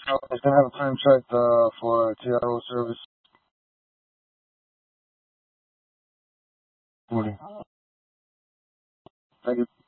I was gonna have a time check for TRO service. 40. Thank you.